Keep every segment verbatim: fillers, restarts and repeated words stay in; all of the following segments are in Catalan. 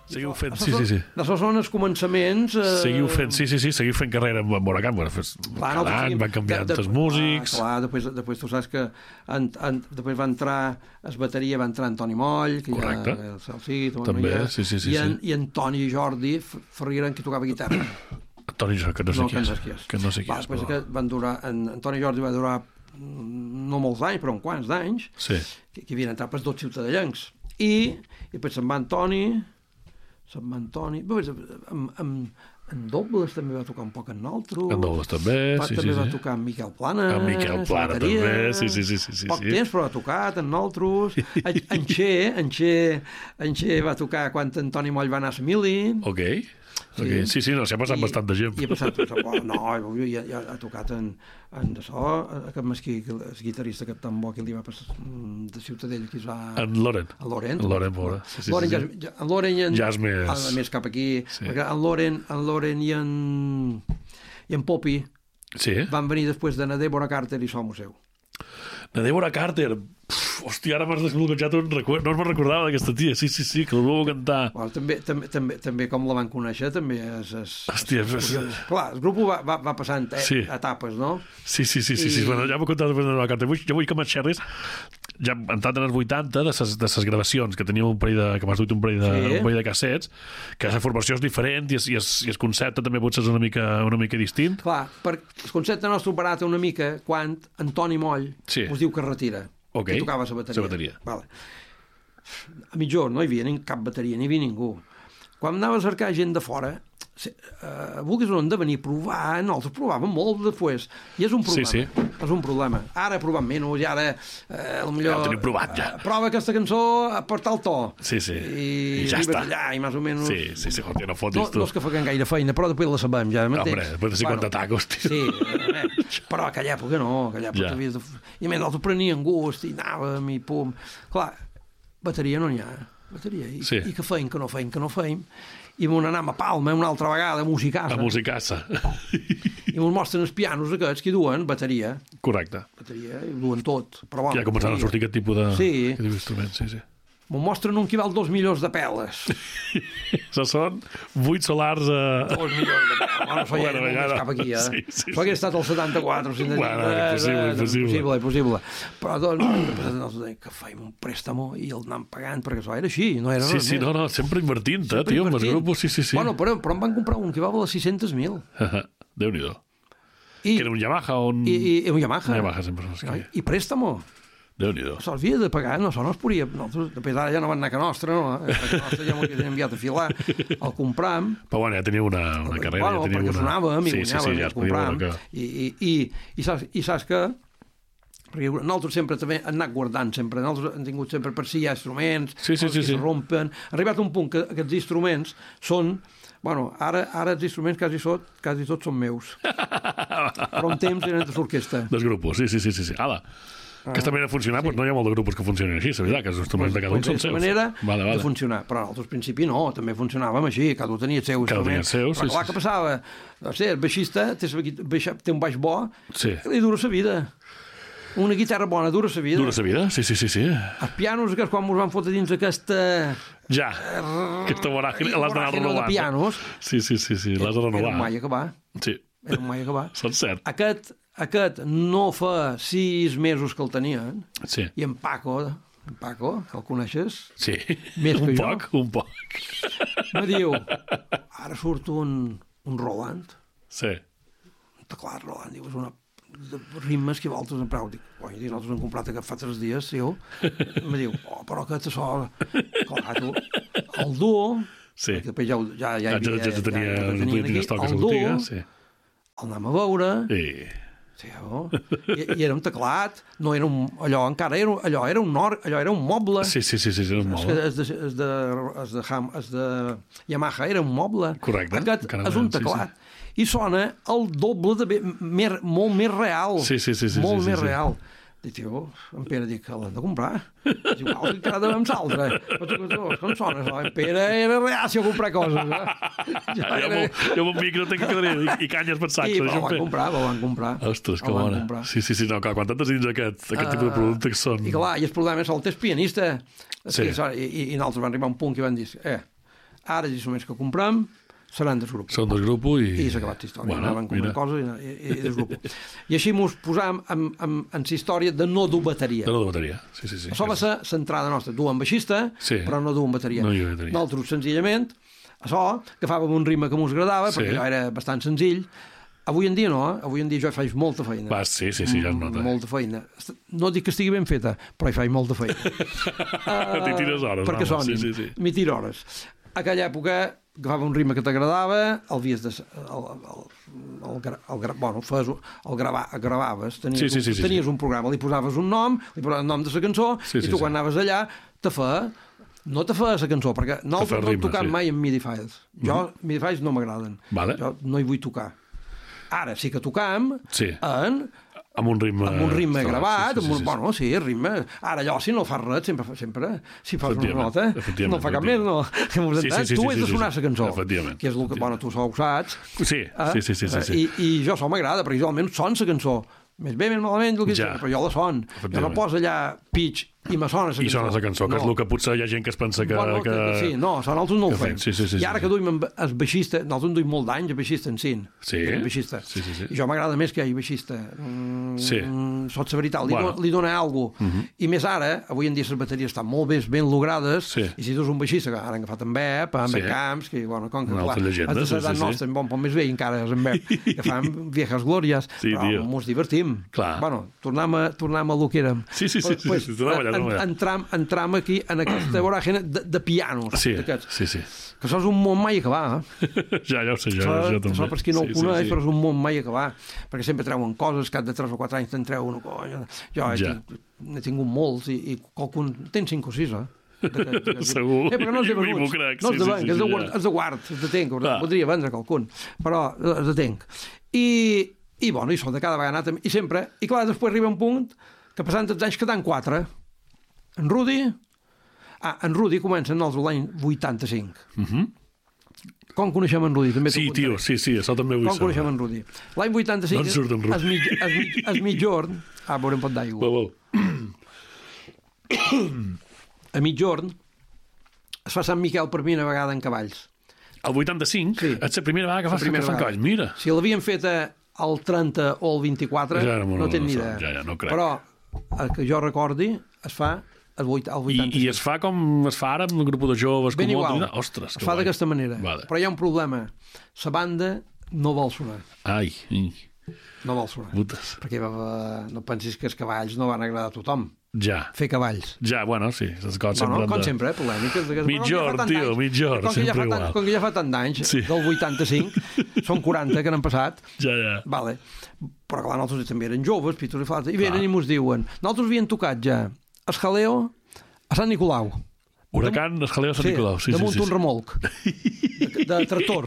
Seguiu fent, sí, sí, sí. Això són els començaments... Eh... Seguiu fent, sí, sí, sí, seguiu fent carrera amb Moracam. Cada any van canviant de, de, els músics... Ah, clar, després, després tu saps que en, en, després va entrar, es bateria va entrar Antoni Moll, que correcte. Ja, el Salcito, també, ja, sí, sí, sí. I, en, sí. i Antoni i Jordi Ferrieren, que tocava guitarra. Antoni Jordi, que no sé no, qui és. qui és. Que no sé qui va, és, però... que van durar, en, Antoni i Jordi va durar no molts anys, però uns quants d'anys, sí. que, que havien entrat pels dos ciutadellencs. I, i després se'n va Antoni, se'n va Antoni, amb, amb, en Dobles també va tocar un poc en nosaltres. En Dobles també, va, sí, també sí. va sí. tocar en Miquel Plana. En Miquel Plana bateria, també, sí, sí, sí. sí, sí poc sí. temps, però ha tocat en nosaltres. En, en Xe, en Xe, en Xe va tocar quan Antoni Moll va anar a Mili. Ok. Okay. Sí, sí, no, s'ha passat I, bastant de gent. I ha passat, no, ja, ja ha tocat en, en això, aquest mesquí, el guitarrista que tan bo que li va passar de Ciutadella, que es va... En Loren. En Loren. En Loren, bona. Sí, sí, Loren, sí, sí. Ja, en Loren i en... Ja és més... A, més cap aquí, sí. perquè en Loren, en Loren i en... i en Popi sí. van venir després de na Débora Carter i Som Seu. Na Débora Carter... Pff, hòstia, ara m'has desbloquejat un record. No me'n recordava d'aquesta tia. Sí, sí, sí, que el vau cantar. Bueno, també, també, també, també com la van conèixer, també és... és hòstia, és, és... Clar, el grup va, va, va passant eh, sí. etapes, no? Sí, sí, sí, sí, I... sí. Bueno, ja m'ho contat després de la carta. Jo vull que m'enxerris, ja entrant en els vuitanta, de ses, de ses gravacions, que teníem un parell de... que m'has dut un parell de, sí. un parell de cassets, que la formació és diferent i es, i es, i el concepte també potser és una mica, una mica distint. Clar, per, el concepte nostre barata una mica quan Antoni Moll sí. us diu que es retira. Okay. Que tocava la bateria. La bateria. Vale. A mitjorn no hi havia cap bateria, ni hi havia ningú. Quan anava a cercar gent de fora, uh, vulguis o no, de venir a provar, nosaltres provàvem molt després, i és un problema. Sí, sí. És un problema. Ara provem menys, i ara eh, potser... Ja ho tenim provat, ja. Uh, prova aquesta cançó per tal to. Sí, sí. I, I ja està. Allà, i més o menys... Sí, sí, sí, no fotis no, tu. no és que faguem gaire feina, però després la sabem, ja, m'entens? Hombre, després de cinquanta bueno, tacos, tio. Sí, eh, però a aquella època no, a aquella època ja. havies de... I a més, nosaltres preníem gust, i anàvem, i pum... Clar, bateria no n'hi ha, bateria. I, sí. i que feim, que no feim, que no feim. I m'on anam a Palma una altra vegada, a musicassa. A musicassa. I m'on mostren els pianos aquests que duen bateria. Correcte. Bateria, i ho duen tot. Però bon, ja començaran a sortir aquest tipus de... Sí. Aquest tipus d'instruments, sí, sí. M'ho mostren un que val dos milions de peles. Això són vuit solars a... Dos milions de peles. Bueno, això ja bueno, no cap aquí, eh? Sí, sí, això hauria estat el setanta-quatre. O bueno, impossible, impossible. Impossible, impossible. Però doncs, que faim un préstamo i el anam pagant, perquè això era així, no era sí, sí, no, no, sempre invertint, eh, tio, amb els grupos, sí, sí, sí. Bueno, però, però em van comprar un que va valer sis-cents mil. Déu-n'hi-do. Que era un Yamaha o un... I, i, un Yamaha. Un Yamaha, sempre. I, i préstamo. Déu-n'hi-do. S'havia de pagar, no, això no es podia... Nosaltres, després ara ja no van anar a Can Nostra, no? A Can Nostra ja m'ho havien enviat a filar, el compram... Però bueno, ja tenia una, una carrera, bueno, ja tenia perquè una... sonàvem i sí, guanyàvem, sí, sí, ja el compram, que... i, i, i, i, saps, i saps que... Perquè nosaltres sempre també hem anat guardant sempre, nosaltres hem tingut sempre per si hi ha instruments, sí, sí, sí, que sí. es rompen... Ha arribat un punt que aquests instruments són... Bueno, ara, ara els instruments quasi, tot, quasi tots són meus. Però un temps eren de l'orquestra. Dels grupos, sí, sí, sí, sí. Ala. Ah, aquesta manera de funcionar, sí. Doncs no hi ha molt de grupos que funcionen així, és veritat, que els instruments de cada un són seus. manera vale, vale. de funcionar, però nosaltres al principi no, també funcionàvem així, cada un tenia el seu cada instrument. Seu, però sí, clar, sí, que passava? No sé, el baixista té, té un baix bo, sí. li dura la vida. Una guitarra bona dura la vida. Dura la vida, sí, sí, sí. sí. Els pianos, que quan ens van fotre dins aquesta... Ja, aquesta voràgine, l'has d'anar renovant. de pianos. Sí, sí, sí, sí, l'has de renovar. Era un mai acabar. Sí. Era un mai acabar. Són cert. Aquest, aquest no fa sis mesos que el tenien, sí. I en Paco, en Paco, que el coneixes? Sí, més un que poc, jo, un poc. me diu, ara surt un, un Roland. Sí. Un teclat Roland, diu, és una de ritmes que vosaltres en preu. Dic, oi, nosaltres hem comprat aquest fa tres dies, tio. Me diu, oh, però aquest això... Clar, tu, el duo... Sí. Després ja, ja, ja, ja, ja, ja, ja tenia, ja, ja tenia aquí, el duo, sí. El anem a veure... Sí. Tio, i, i era un teclat, no era un, allò encara era, allò era un or, allò era un moble. Sí, sí, sí, sí, era un moble. És de, és de, és de, Ham, és de Yamaha, era un moble. Correcte. Aquest és un teclat. Sí, sí. I sona el doble, de, més, molt més real. Sí, sí, sí. sí molt sí, més sí, real. Dic, tio, en Pere, dic, l'hem de comprar. És igual que encara devem l'altre. Però tu, tu, com sona això? En Pere era reaci a comprar coses. Eh? Ja era... Jo amb un micro tenc que quedar i, i canyes per sacs. I però van comprar, però van comprar. Ostres, que bona. Sí, sí, sí, no, clar, quan tantes dins aquest, aquest uh, tipus de productes són... I clar, i el problema és el test pianista. Sí. I, i, i nosaltres van arribar a un punt que van dir, eh, Ara els instruments que comprem seran desgrupo. Són desgrupo i... I s'ha acabat la història. Bueno, Anaven com una cosa i, i, i desgrupo. I així mos posàvem en, en, en la història de no dur bateria. De no dur bateria, sí, sí, sí. Això va ser l'entrada nostra. Duem baixista, sí. però no duem bateria. No hi ha bateria. Nosaltres, senzillament, això, agafàvem un ritme que mos agradava, sí. perquè allò era bastant senzill. Avui en dia no, eh? Avui en dia jo faig molta feina. Va, sí, sí, sí, ja es nota. Molta feina. No dic que estigui ben feta, però hi faig molta feina. uh, T'hi tires hores. Perquè sonin. Sí, sí, sí. M'hi tiro hores. A aquella època agafava un ritme que t'agradava, el havies de... El, el, el, el, el, bueno, fes, el grava, gravaves, tenies, sí, sí, sí, un, tenies sí. un programa, li posaves un nom, li posaves el nom de la cançó, sí, i tu sí, quan sí. anaves allà te feia... No te feia la cançó, perquè nosaltres no hem tocat sí. mai en MIDI files. Jo, mm-hmm. MIDI files no m'agraden. Vale. Jo no hi vull tocar. Ara sí que tocam sí. en... Amb un ritme... Amb un ritme gravat, sí, sí, sí, amb un, sí, sí. bueno, sí, ritme... Ara allò, si no fas res, sempre, sempre si fas una nota, no fa cap més, no? Sí, sí, sí, tu has de sonar la cançó, que és el que, bueno, tu ho saps. Sí, eh? sí, sí, sí, sí, sí. I, I jo això m'agrada, perquè jo almenys son la cançó. Més bé, més malament, el que ja. Però jo la son. Jo no poso allà pitch i me sona la cançó. I sona la cançó, que no. És el que potser hi ha gent que es pensa que... Bueno, que... que sí, no, això nosaltres no ho fem. Sí, sí, sí, I ara sí. que duim el baixista, nosaltres duim molt d'anys, el baixista en cint. Sí? Baixista. Sí, sí, sí. I jo m'agrada més que hi hagi baixista. Mm, sí. Sots la veritat, li, bueno. do, li dona alguna cosa. Uh-huh. I més ara, avui en dia les bateries estan molt bé, ben logrades, sí. i si tu és un baixista, que ara han agafat en Bep, en sí. Bep Camps, que, bueno, com que, una clar, llegenda, has de ser sí, sí, nostre, sí. bon poc més bé, i encara és en Bep, que fan viejas glòries, sí, però mos divertim. Clar. Bueno, tornem a, tornem a lo que érem. Sí, sí, sí. Pues, pues, sí, sí, allà, en, entram, entram aquí en aquesta voràgine de, de pianos. Sí, sí, sí. Que això és un món mai acabar, eh? ja, ja ho sé, jo, això, jo també. Això per qui no sí, ho coneix, sí, sí. però és un món mai acabar. Perquè sempre treuen coses, cap de tres o quatre anys te'n treu una colla. Jo ja. n'he tingut molts i, i qualcun... Tens cinc o sis, eh? De, de, de, de, segur. Eh, perquè no és de venuts, crec, no és de sí, banc, sí, és, de sí, guard, ja. és de guard, és de tenc, ah. podria vendre qualcun, però és de tenc. I, i bueno, i això de cada vegada anat, i sempre, i clar, després arriba un punt que passant tots anys quedant quatre. En Rudi... Ah, en Rudi comença en l'any vuitanta-cinc. Uh-huh. Com coneixem en Rudi? També sí, tio, sí, sí, això també vull Com saber. coneixem en Rudi? L'any vuitanta-cinc... No surt en Rudi. Es, mig, es, mig, es mitjorn... Ah, veurem pot d'aigua. Wow, wow. A mitjorn es fa Sant Miquel per primera vegada en cavalls. El vuitanta-cinc? Sí. És la primera vegada que fa que fan cavalls, mira. Si l'havien fet al trenta o al vint-i-quatre, ja, no, no, no tenia ni no, idea. ja, ja, no crec. Però, el que jo recordi, es fa al vuitanta-cinc. I, I es fa com es fa ara amb el grup de joves? Ben com igual. Molt... Ostres, es fa d'aquesta manera. Vale. Però hi ha un problema. La banda no vol sonar. Ai, ai. No vol sonar. Putes. Perquè va, no pensis que els cavalls no van agradar a tothom. Ja. Fer cavalls. Ja, bueno, sí. Les coses no, no, sempre com de... sempre, eh, polèmiques. Mitjorn, tio, mitjorn, com sempre ja igual. Tant, com que ja fa tant d'anys, sí. del vuitanta-cinc, són quaranta que n'han passat. Ja, ja. Vale. Però clar, nosaltres també eren joves, pitos i flauta, i venen clar. I mos diuen, nosaltres havíem tocat ja el jaleo a Sant Nicolau. Huracan, el jaleo a Sant sí, Nicolau. Sí, damunt sí, sí, un remolc de, de tractor.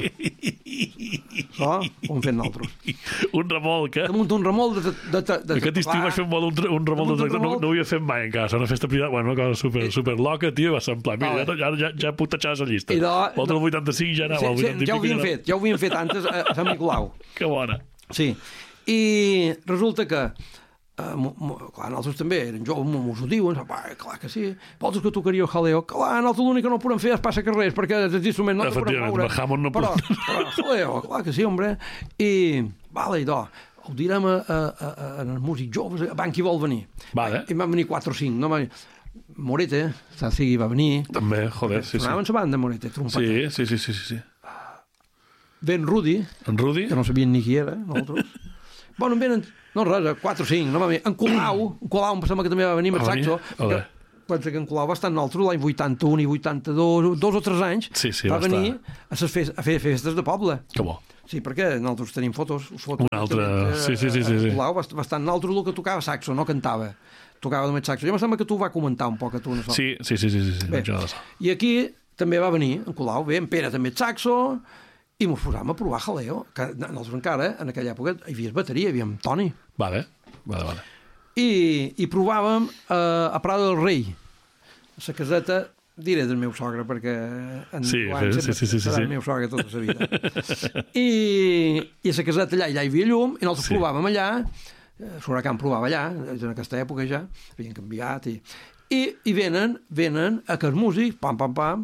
Això ho hem fet nosaltres. Un remolc, eh? Damunt un remolc de, de, de, de Aquest estiu vaig fer un, un remolc de tractor, no, no ho havia fet mai encara, una festa privada, bueno, una cosa super, super loca, tio, va ser en pla, mira, ja, ja, ja puc tatxar la llista. L'altre el vuitanta-cinc ja anava, sí, sí, ja ho havíem fet, ja ho havíem fet antes a, a Sant Nicolau. Que bona. Sí, i resulta que Uh, mo, mo, clar, nosaltres també eren joves, mos ho diuen, clar que sí, vosaltres que tocaríeu jaleo, clar, nosaltres l'únic que no podem fer és passar carrers, perquè els instruments no podem moure, no però, però jaleo, clar que sí, hombre, i vale, idò, ho direm a, a, a, a els músics joves, a banc qui vol venir, vale. I van venir quatre o cinc, no? Morete, sigui, va venir, també, joder, sí, sí, sonaven la banda Morete, trompeta, sí, sí, sí, sí, sí. ve en Rudi, en Rudi, que no sabien ni qui era, nosaltres, bueno, venen no res, quatre o cinc, no va venir. En Colau, en Colau em sembla que també va venir amb el saxo. Pensa que en Colau va estar en nosaltres l'any vuitanta-un i vuitanta-dos, dos o tres anys, sí, sí, va, va venir a, fes, a fer festes de poble. Que bo. Sí, perquè nosaltres tenim fotos. fotos un altre, sí, sí, sí. sí, sí. Colau va, va estar en nosaltres el que tocava saxo, no cantava. Tocava només saxo. Jo em sembla que tu va comentar un poc a tu. No so. Sí, sí, sí. sí, sí, sí. Bé, i aquí també va venir en Colau, bé, en Pere també el saxo, i mos posàvem a provar jaleo, que nosaltres encara, en aquella època, hi havia bateria, hi havia Toni. Vale, vale, vale. I, i provàvem uh, a Prada del Rei, la caseta, diré del meu sogre, perquè en sí, Joan sí, sempre sí, sí, sí, serà sí. el meu sogre tota la vida. I, i a la caseta allà, allà hi havia llum, i nosaltres sí. provàvem allà, Huracan provava allà, en aquesta època ja, havien canviat, i, i, i venen, venen a que els músics, pam, pam, pam,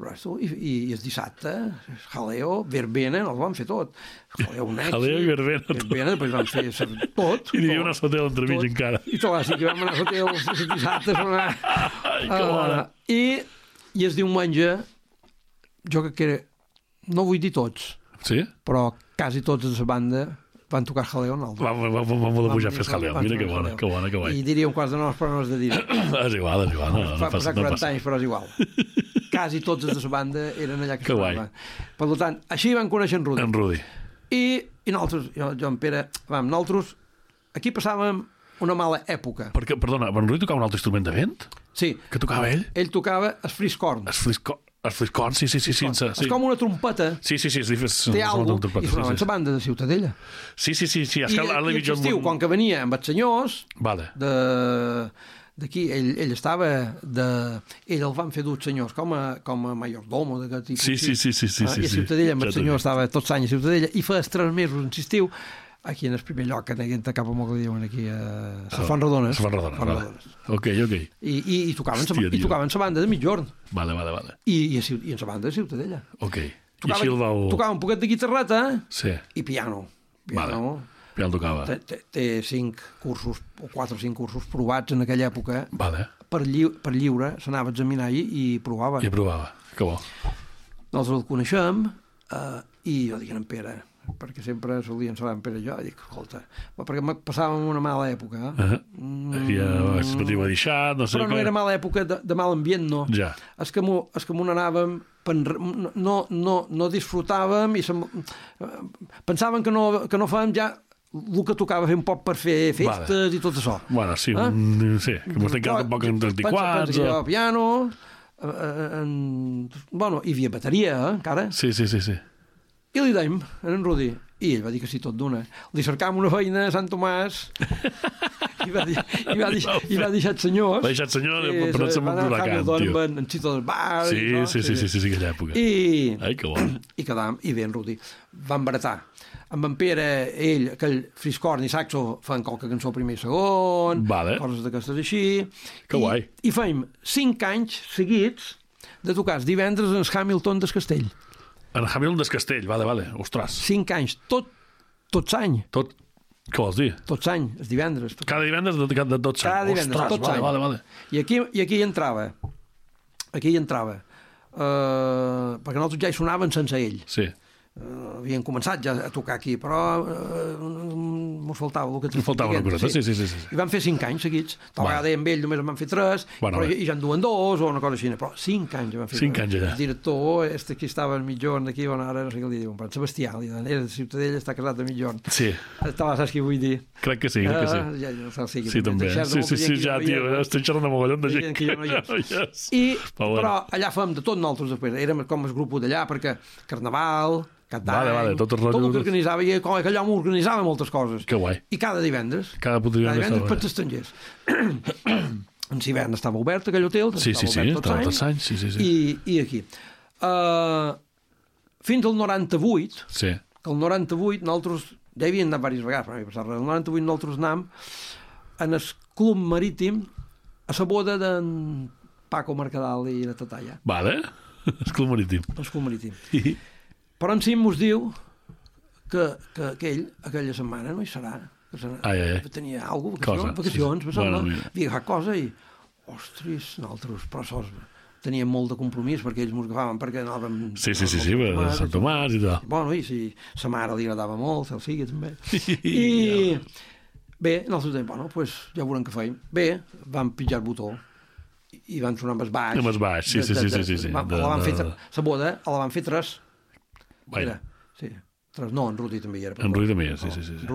I, i, i el dissabte, jaleo, verbena, no el vam fer tot. Jaleo, un èxit. Jaleo i verbena. Verbena, després vam fer tot. I n'hi havia una sotel entremig encara. I tot, sí que vam anar a sotel els dissabtes. Una... Ai, que bona. Uh, I, I el diumenge, jo crec que era, no vull dir tots, sí? Però quasi tots de la banda van tocar jaleo en altre. Vam, vam, vam, vam pujar a fer jaleo. Mira que bona, que bona, que guai. I diria un quart de nos, però no és de dir. És igual, és igual. No, no, Fa no passar quaranta anys, però és igual. Quasi tots els de la banda eren allà que, que guai. Per tant, així van conèixer en Rudi. En Rudi. I, i nosaltres, jo, jo en Pere, vam, nosaltres, aquí passàvem una mala època. Perquè, perdona, en Rudi tocava un altre instrument de vent? Sí. Que tocava ell? Ell tocava el friscorn. El friscorn. El fliscorn, sí, sí, sí. sí, sí. És com una trompeta. Sí, sí, sí. sí, sí té alguna cosa. I sonaven la banda de Ciutadella. Sí, sí, sí. sí. I, i l'existiu, quan que venia amb els senyors, vale. de d'aquí, ell, ell estava de... Ell el van fer dur senyors com a, com a mayordomo d'aquest tipus. Sí, sí, sí, sí, sí, sí. I a Ciutadella, amb el senyor, estava tots els anys a Ciutadella, i fa tres mesos, insistiu, aquí en el primer lloc, en aquest cap a que diuen aquí a les Font Rodones. Font Rodones, vale. Ok, ok. I, i, i tocaven la banda de mitjorn. Vale, vale, vale. I, i, i en la banda de Ciutadella. Ok. Tocava, I així el vau... Tocava un poquet de guitarreta sí. I piano. Piano. Vale. Piano tocava. Té, té, té cinc cursos, o quatre o cinc cursos provats en aquella època. Vale. Per, lli per lliure, s'anava a examinar i, i provava. I provava, que bo. Nosaltres el coneixem uh, i jo dic en Pere, perquè sempre solien saber en Pere i jo, i dic, escolta, perquè passàvem una mala època. Eh? Uh -huh. mm, Havia, es patia deixat, no sé però què. no era mala època de, de mal ambient, no. Ja. És que m'ho n'anàvem, no, no, no disfrutàvem i sem... pensàvem que no, que no fèiem ja el que tocava fer un poc per fer festes vale. I tot això. Bueno, sí, eh? un, sí que m'ho estic quedant un poc en trenta-quatre. Pensa que jo piano, en, bueno, hi havia bateria, eh, encara. Sí, sí, sí, sí. I li dèiem, en Rudi, i ell va dir que sí, tot d'una. Li cercàvem una feina a Sant Tomàs i va, dir, i va, dir, i va deixar el senyor. Va deixar el senyor sí, per no-se m'ho huracant, tio. Va anar a Xito del bar. Sí, i, no? sí, sí, sí, sí, sí, aquella època. I, ai, que bon. I quedàvem, i bé, en Rudi, van baratar. Amb en Pere, ell, aquell friscorn i saxo, fan qualque cançó primer i segon, vale. Coses d'aquestes així. Que I, guai. I fèiem cinc anys seguits de tocar els divendres en el Hamilton des Castell. En Hamilton des Castell, vale, vale. Ostres. Cinc anys, tot, tots any. Tot, què vols dir? Tots any, els divendres. Tot. Cada divendres de, de, de tots anys. Cada divendres, ostres, tots vale, any. Vale, vale. I aquí, i aquí hi entrava, aquí hi entrava, uh, perquè nosaltres ja hi sonaven sense ell. Sí. Uh, havien començat ja a tocar aquí, però uh, mos faltava el que t'estic faltava una cosa, sí, sí, sí, sí. I van fer cinc anys seguits. Tal vegada amb ell només en van fer tres, bueno, però i ja en duen dos o una cosa així, però cinc anys van fer. Cinc anys allà. El director, este aquí estava en mitjorn, d'aquí on ara, no sé què li diuen, però en Sebastià, li diuen, era de Ciutadella, està casat de mitjorn. Sí. Estava, saps què vull dir? Crec que sí, crec que sí. Uh, ja, ja, ja, sí, sí, també. Sí, sí, sí, ja, tio, ja estic xerrant de mogollon de gent. Que jo no hi yes. I, però allà fèiem de tot nosaltres després. Érem com el grup d'allà, perquè Carnaval, Cap d'Any, vale, vale, tot, tot el que organitzava, i com aquell home organitzava moltes coses. Que guai. I cada divendres, cada, cada divendres per als estrangers. En Civern estava obert aquell hotel, sí, sí, sí, estava tots anys, sí, sí, sí. I, i aquí. Uh, fins al noranta-vuit, sí. que el noranta-vuit nosaltres, ja hi havien anat diverses vegades, però passar res, el noranta-vuit nosaltres anàvem en el club marítim a la boda d'en Paco Mercadal i la Tatalla. Vale, el club marítim. El club marítim. Però en Cim mos diu que, que aquell, aquella setmana no hi serà. Que serà ai, ai, ai. Tenia alguna cosa, vacacions, sí. Bueno, havia agafat cosa i, ostres, nosaltres, però sols teníem molt de compromís perquè ells mos agafaven perquè anàvem... Sí, sí, sí, sí, per Sant Tomàs i tal. Bueno, i si sa mare li agradava molt, el sigui també. I bé, nosaltres dèiem, bueno, pues ja veurem què feim. Bé, vam pitjar el botó i van sonar amb el baix. Amb el baix, sí, sí, sí, sí, sí. La van fer, la boda, la van fer tres. Era, sí, tres, no, en Rudi també hi era. En Rudi també hi era, sí, sí, sí.